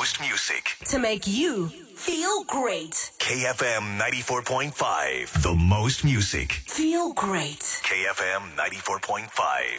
most music. To make you feel great. KFM 94.5. The most music. Feel great. KFM 94.5.